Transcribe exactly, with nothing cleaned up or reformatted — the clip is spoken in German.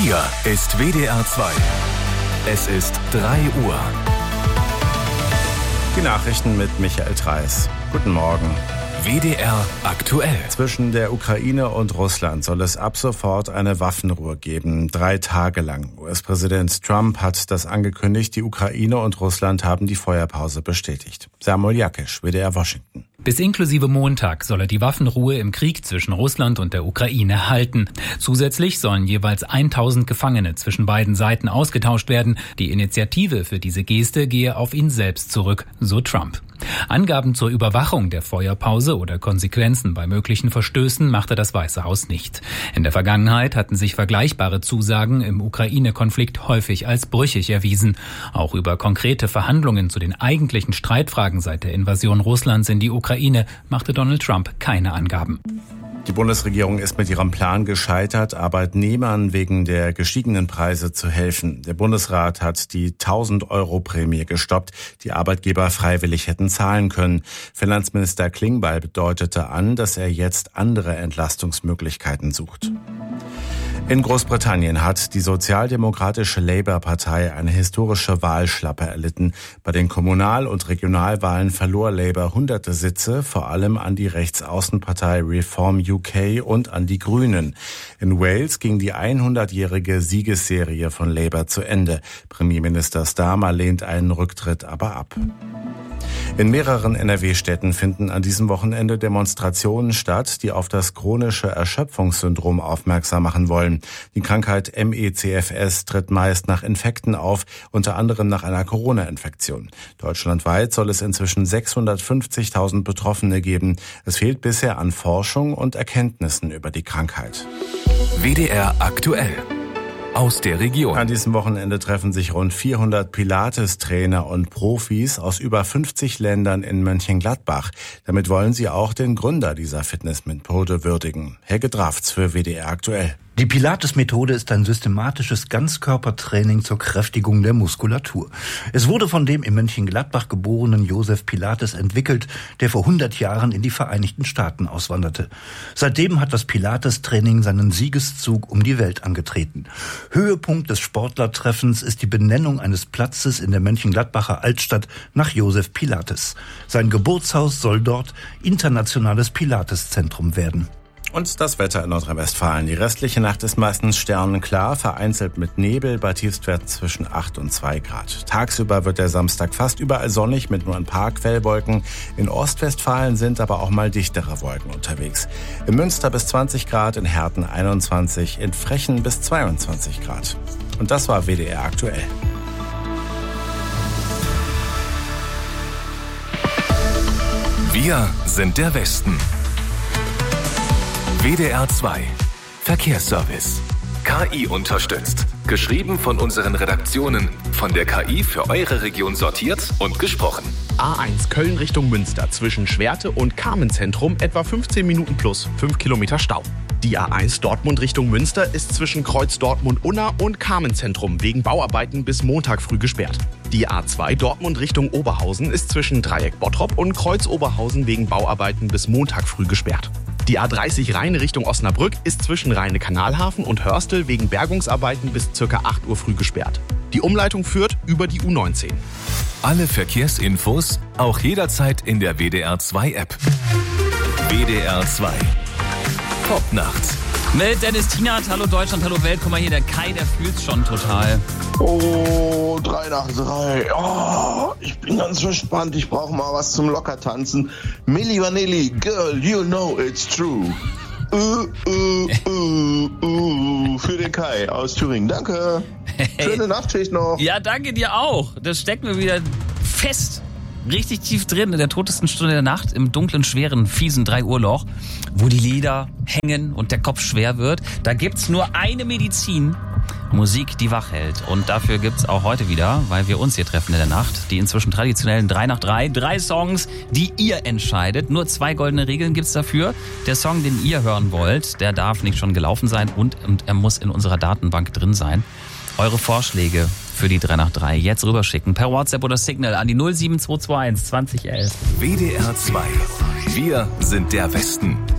Hier ist W D R zwei. Es ist drei Uhr. Die Nachrichten mit Michael Treis. Guten Morgen. W D R aktuell. Zwischen der Ukraine und Russland soll es ab sofort eine Waffenruhe geben. Drei Tage lang. U S-Präsident Trump hat das angekündigt. Die Ukraine und Russland haben die Feuerpause bestätigt. Samuel Jakisch, W D R Washington. Bis inklusive Montag soll er die Waffenruhe im Krieg zwischen Russland und der Ukraine halten. Zusätzlich sollen jeweils tausend Gefangene zwischen beiden Seiten ausgetauscht werden. Die Initiative für diese Geste gehe auf ihn selbst zurück, so Trump. Angaben zur Überwachung der Feuerpause oder Konsequenzen bei möglichen Verstößen machte das Weiße Haus nicht. In der Vergangenheit hatten sich vergleichbare Zusagen im Ukraine-Konflikt häufig als brüchig erwiesen. Auch über konkrete Verhandlungen zu den eigentlichen Streitfragen seit der Invasion Russlands in die Ukraine machte Donald Trump keine Angaben. Die Bundesregierung ist mit ihrem Plan gescheitert, Arbeitnehmern wegen der gestiegenen Preise zu helfen. Der Bundesrat hat die tausend-Euro-Prämie gestoppt, die Arbeitgeber freiwillig hätten zahlen können. Finanzminister Klingbeil deutete an, dass er jetzt andere Entlastungsmöglichkeiten sucht. In Großbritannien hat die sozialdemokratische Labour-Partei eine historische Wahlschlappe erlitten. Bei den Kommunal- und Regionalwahlen verlor Labour hunderte Sitze, vor allem an die Rechtsaußenpartei Reform U K und an die Grünen. In Wales ging die hundertjährige Siegesserie von Labour zu Ende. Premierminister Starmer lehnt einen Rücktritt aber ab. In mehreren N R W-Städten finden an diesem Wochenende Demonstrationen statt, die auf das chronische Erschöpfungssyndrom aufmerksam machen wollen. Die Krankheit M E C F S tritt meist nach Infekten auf, unter anderem nach einer Corona-Infektion. Deutschlandweit soll es inzwischen sechshundertfünfzigtausend Betroffene geben. Es fehlt bisher an Forschung und Erkenntnissen über die Krankheit. W D R aktuell. Aus der Region. An diesem Wochenende treffen sich rund vierhundert Pilates-Trainer und Profis aus über fünfzig Ländern in Mönchengladbach. Damit wollen sie auch den Gründer dieser Fitnessmethode würdigen. Helge Drafts für W D R aktuell. Die Pilates-Methode ist ein systematisches Ganzkörpertraining zur Kräftigung der Muskulatur. Es wurde von dem in Mönchengladbach geborenen Josef Pilates entwickelt, der vor hundert Jahren in die Vereinigten Staaten auswanderte. Seitdem hat das Pilates-Training seinen Siegeszug um die Welt angetreten. Höhepunkt des Sportlertreffens ist die Benennung eines Platzes in der Mönchengladbacher Altstadt nach Josef Pilates. Sein Geburtshaus soll dort internationales Pilates-Zentrum werden. Und das Wetter in Nordrhein-Westfalen. Die restliche Nacht ist meistens sternenklar, vereinzelt mit Nebel, bei Tiefstwerten zwischen acht und zwei Grad. Tagsüber wird der Samstag fast überall sonnig mit nur ein paar Quellwolken. In Ostwestfalen sind aber auch mal dichtere Wolken unterwegs. In Münster bis zwanzig Grad, in Herten einundzwanzig, in Frechen bis zweiundzwanzig Grad. Und das war W D R aktuell. Wir sind der Westen. W D R zwei. Verkehrsservice. K I unterstützt. Geschrieben von unseren Redaktionen. Von der K I für eure Region sortiert und gesprochen. A eins Köln Richtung Münster zwischen Schwerte und Carmenzentrum etwa fünfzehn Minuten plus fünf Kilometer Stau. Die A eins Dortmund Richtung Münster ist zwischen Kreuz Dortmund-Unna und Carmenzentrum wegen Bauarbeiten bis Montag früh gesperrt. Die A zwei Dortmund Richtung Oberhausen ist zwischen Dreieck Bottrop und Kreuz Oberhausen wegen Bauarbeiten bis Montag früh gesperrt. Die A dreißig Rheine Richtung Osnabrück ist zwischen Rheine-Kanalhafen und Hörstel wegen Bergungsarbeiten bis ca. acht Uhr früh gesperrt. Die Umleitung führt über die U neunzehn. Alle Verkehrsinfos auch jederzeit in der W D R zwei App. W D R zwei. Top nachts. Mit Dennis Tienert, hallo Deutschland, hallo Welt. Guck mal hier, der Kai, der fühlt's schon total. Oh, drei nach drei. Oh, ich bin ganz verspannt. Ich brauche mal was zum Lockertanzen. Milli Vanilli, girl, you know it's true. Uh, uh, uh, uh, für den Kai aus Thüringen. Danke. Schöne Nachtschicht noch. Ja, danke dir auch. Das steckt mir wieder fest. Richtig tief drin, in der totesten Stunde der Nacht, im dunklen, schweren, fiesen drei Uhr Loch, wo die Lider hängen und der Kopf schwer wird. Da gibt's nur eine Medizin, Musik, die wach hält. Und dafür gibt's auch heute wieder, weil wir uns hier treffen in der Nacht, die inzwischen traditionellen drei nach drei. Drei Songs, die ihr entscheidet. Nur zwei goldene Regeln gibt's dafür. Der Song, den ihr hören wollt, der darf nicht schon gelaufen sein und, und er muss in unserer Datenbank drin sein. Eure Vorschläge für die drei nach drei jetzt rüberschicken per WhatsApp oder Signal an die null sieben zwei zwei eins zwanzig elf. W D R zwei. Wir sind der Westen.